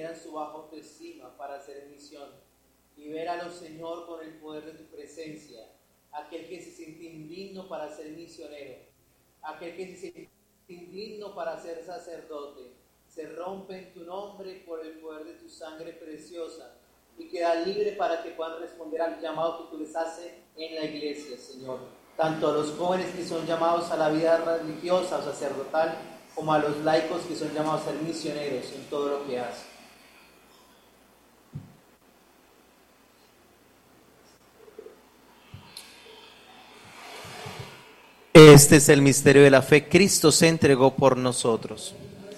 perdieran su baja autoestima para hacer misión. Libéralos, Señor, con el poder de tu presencia. Aquel que se siente indigno para ser misionero, aquel que se siente indigno para ser sacerdote, se rompe en tu nombre por el poder de tu sangre preciosa y queda libre para que puedan responder al llamado que tú les haces en la iglesia, Señor. Tanto a los jóvenes que son llamados a la vida religiosa o sacerdotal, como a los laicos que son llamados a ser misioneros en todo lo que hacen. Este es el misterio de la fe. Cristo se entregó por nosotros.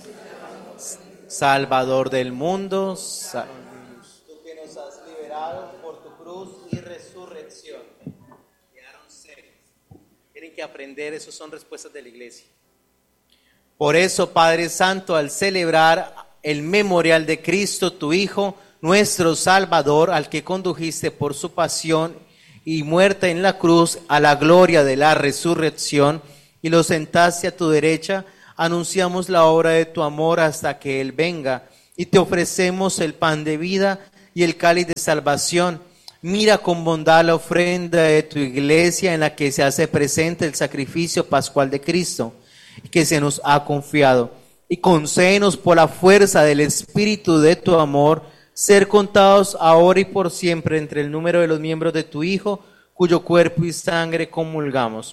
Salvador del mundo, tú que nos has liberado por tu cruz y resurrección. Quedaron serios. Tienen que aprender, eso son respuestas de la iglesia. Por eso, Padre Santo, al celebrar el memorial de Cristo, tu Hijo, nuestro Salvador, al que condujiste por su pasión y muerte en la cruz a la gloria de la resurrección, y lo sentaste a tu derecha, anunciamos la obra de tu amor hasta que Él venga, y te ofrecemos el pan de vida y el cáliz de salvación. Mira con bondad la ofrenda de tu iglesia en la que se hace presente el sacrificio pascual de Cristo, que se nos ha confiado, y concédenos por la fuerza del Espíritu de tu amor, ser contados ahora y por siempre entre el número de los miembros de tu Hijo, cuyo cuerpo y sangre comulgamos.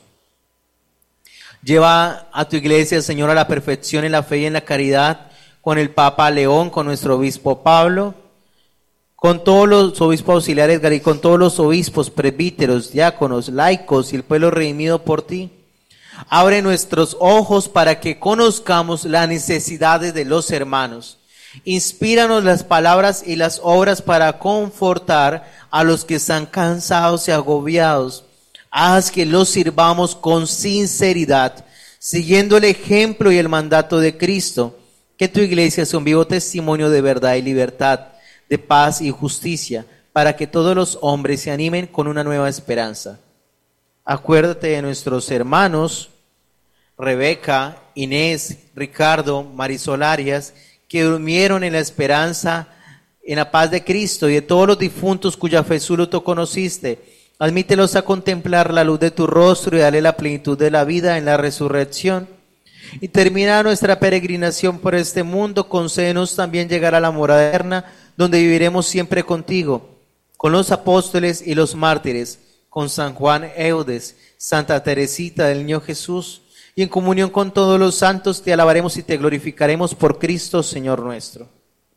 Lleva a tu iglesia, Señor, a la perfección en la fe y en la caridad, con el Papa León, con nuestro obispo Pablo, con todos los obispos auxiliares y con todos los obispos, presbíteros, diáconos, laicos y el pueblo redimido por ti. Abre nuestros ojos para que conozcamos las necesidades de los hermanos. Inspíranos las palabras y las obras para confortar a los que están cansados y agobiados. Haz que los sirvamos con sinceridad, siguiendo el ejemplo y el mandato de Cristo. Que tu iglesia sea un vivo testimonio de verdad y libertad, de paz y justicia, para que todos los hombres se animen con una nueva esperanza. Acuérdate de nuestros hermanos Rebeca, Inés, Ricardo, Marisol Arias, que durmieron en la esperanza, en la paz de Cristo, y de todos los difuntos cuya fe solo tú conociste. Admítelos a contemplar la luz de tu rostro y dale la plenitud de la vida en la resurrección. Y termina nuestra peregrinación por este mundo, concédenos también llegar a la morada eterna, donde viviremos siempre contigo, con los apóstoles y los mártires, con San Juan Eudes, Santa Teresita del Niño Jesús, y en comunión con todos los santos te alabaremos y te glorificaremos por Cristo, Señor nuestro.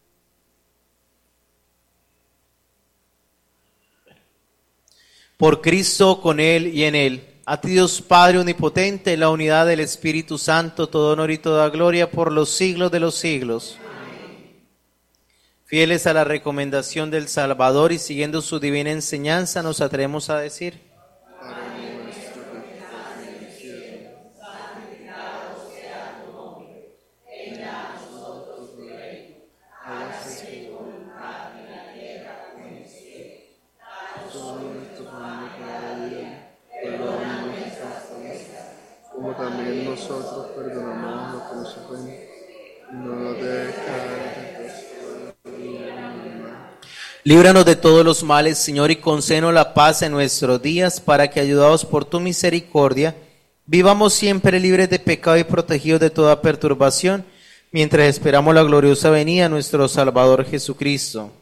Por Cristo, con Él y en Él, a ti Dios Padre omnipotente, la unidad del Espíritu Santo, todo honor y toda gloria por los siglos de los siglos. Amén. Fieles a la recomendación del Salvador y siguiendo su divina enseñanza, nos atrevemos a decir: como también nosotros perdonamos a los que nos ofenden. No nos dejes caer en tentación. Líbranos de todos los males, Señor, y concédenos la paz en nuestros días, para que, ayudados por tu misericordia, vivamos siempre libres de pecado y protegidos de toda perturbación, mientras esperamos la gloriosa venida de nuestro Salvador Jesucristo.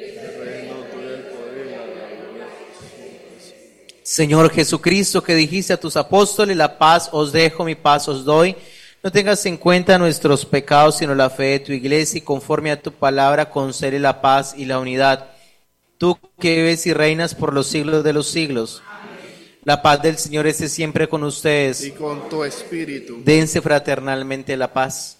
Señor Jesucristo, que dijiste a tus apóstoles: la paz os dejo, mi paz os doy. No tengas en cuenta nuestros pecados, sino la fe de tu iglesia, y conforme a tu palabra concede la paz y la unidad. Tú que vives y reinas por los siglos de los siglos. Amén. La paz del Señor esté siempre con ustedes. Y con tu espíritu. Dense fraternalmente la paz.